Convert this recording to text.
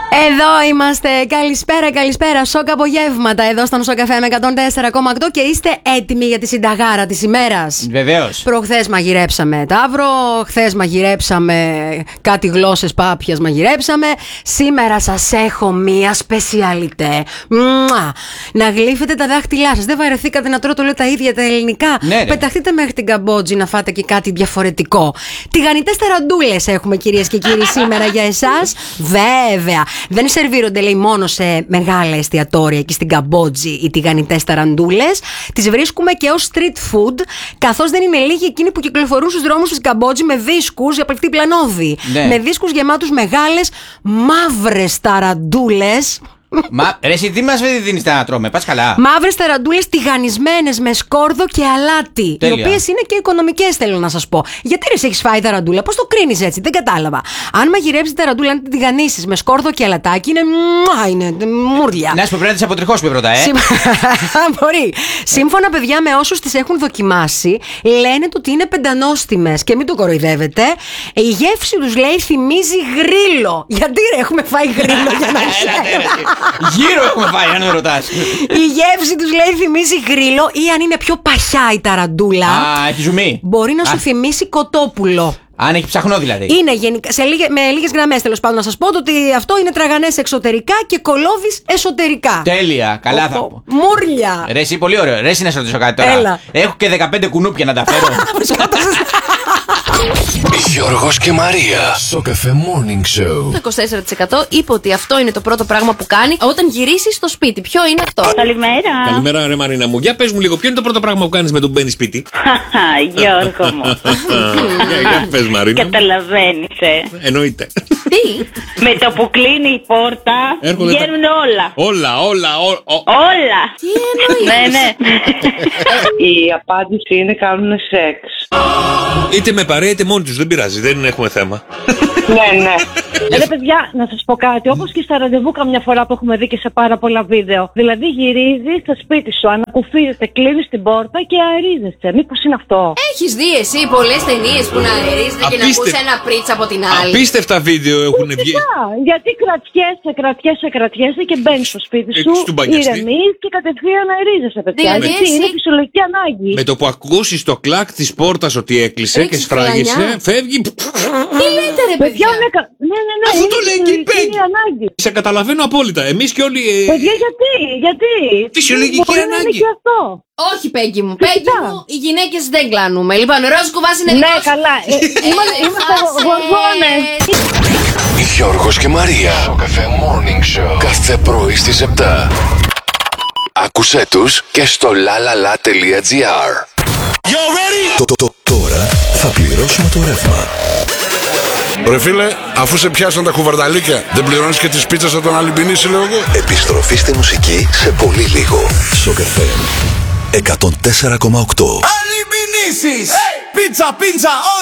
Εδώ είμαστε. Καλησπέρα, καλησπέρα. Σοκ απογεύματα εδώ στον Σοκ FM 104,8 και είστε έτοιμοι για τη συνταγάρα της ημέρας. Βεβαίως. Προχθές μαγειρέψαμε ταύρο, χθες μαγειρέψαμε κάτι γλώσσες πάπιας μαγειρέψαμε. Σήμερα σας έχω μία σπεσιαλιτέ. Να γλύφετε τα δάχτυλά σας. Δεν βαρεθήκατε να τρώτε όλα τα ίδια τα ελληνικά? Ναι, πεταχτείτε μέχρι την Καμπότζη να φάτε και κάτι διαφορετικό. Τηγανιτές ταραντούλες έχουμε, κυρίες και κύριοι, σήμερα για εσάς. Βέβαια. Δεν σερβίρονται, λέει, μόνο σε μεγάλα εστιατόρια και στην Καμπότζη οι τηγανιτές ταραντούλες. Τις βρίσκουμε και ως street food, καθώς δεν είναι λίγοι εκείνοι που κυκλοφορούν στους δρόμους της Καμπότζη με δίσκους για πληκτή πλανόδη. Ναι. Με δίσκους γεμάτους μεγάλες μαύρες ταραντούλες. Ρε εσύ τι μας δίνεις να τρώμε, πας καλά. Μαύρες ταραντούλες τηγανισμένες με σκόρδο και αλάτι. Τέλεια. Οι οποίες είναι και οικονομικές, θέλω να σας πω. Γιατί ρε έχεις φάει ταραντούλα, πώς το κρίνεις έτσι, δεν κατάλαβα. Αν μαγειρέψεις ταραντούλα, αν την τηγανίσεις με σκόρδο και αλατάκι, είναι μουρλια. Να σου πω, πρέπει να τις αποτριχώσουμε πρώτα, Μπορεί. Σύμφωνα, παιδιά, με όσους τις έχουν δοκιμάσει, λένε ότι είναι πεντανόστιμες και μην το κοροϊδεύετε. Η γεύση τους, λέει, θυμίζει γρίλο. Γιατί ρε έχουμε φάει γρίλο για να Γύρω έχουμε φάει, αν με ρωτάς. Η γεύση τους, λέει, θυμίζει γρίλο, ή αν είναι πιο παχιά η ταραντούλα. Έχει ζουμί. Μπορεί να σου θυμίσει κοτόπουλο. Αν έχει ψαχνό δηλαδή. Είναι γενικά, με λίγες γραμμές, τέλος πάντων, να σας πω ότι αυτό είναι τραγανές εξωτερικά και κολόβις εσωτερικά. Τέλεια, καλά θα πω. Μουρλια. Ρε εσύ, πολύ ωραίο. Ρε εσύ, να σε ρωτήσω κάτι τώρα. Έλα. Έχω και 15 κουνούπια να τα φέρω. Γιώργος και Μαρία. Σοκ FM Morning Show. Το 24% είπε ότι αυτό είναι το πρώτο πράγμα που κάνει όταν γυρίσει στο σπίτι. Ποιο είναι αυτό? Καλημέρα. Καλημέρα, ρε Μαρίνα μου. Για πες μου λίγο, ποιο είναι το πρώτο πράγμα που κάνεις με τον μπαίνει σπίτι? Γιώργο μου. Για πες, Μαρίνα. Καταλαβαίνεις, Εννοείται. Τι? Με το που κλείνει η πόρτα βγαίνουν όλα. Όλα. Όλα. Τι εννοείς? Ναι. Η απάντηση είναι κάνουν σεξ. Είτε με παρέα είτε μόνοι τους, δεν πειράζει, δεν έχουμε θέμα. Ναι. Ρε παιδιά, να σας πω κάτι. Όπως και στα ραντεβού καμιά φορά που έχουμε δει και σε πάρα πολλά βίντεο. Δηλαδή γυρίζεις στο σπίτι σου, ανακουφίζεσαι, κλείνεις την πόρτα και αερίζεσαι. Μήπως είναι αυτό? Έχεις δει εσύ πολλές ταινίες που να αερίζεται και να ακούς ένα πρίτσα από την άλλη? Απίστευτα βίντεο έχουν βγει. Γιατί κρατιέσαι και μπαίνεις στο σπίτι σου, ηρεμείς και κατευθείαν αερίζεσαι, παιδιά. Δηλαδή Γιατί είναι φυσιολογική ανάγκη. Με το που ακούσεις το κλακ της πόρτας ότι έκλεισε και σφράγισε, φεύγει. Τι λέτε, ρε παιδιά? Ναι. Αυτό το λέει και η Πέγγι. Είναι ανάγκη. Σε καταλαβαίνω απόλυτα. Εμείς και όλοι. Παιδιά, γιατί? Φυσιολογική Μπορεί να είναι ανάγκη. και αυτό. Όχι, Πέγγι μου. Πέγγι μου, οι γυναίκες δεν κλάνουμε. Λοιπόν, ροζ κουβάς είναι Ναι, δικός σου. καλά. Είμαστε γοργόνες. Γιώργος και Μαρία. Σοκ FM Morning Show. Κάθε πρωί στις 7. Άκουσέ τους και στο lalala.gr. Τώρα θα πληρώσουμε το ρεύμα. Ρε φίλε, αφού σε πιάσαν τα κουβαρνταλίκια, δεν πληρώνεις και τις πίτσες από τον Αλυμπινίση, λέω εγώ. Επιστροφή στη μουσική σε πολύ λίγο. Σοκ FM 104,8. Αλυμπινίσεις! Πίτσα!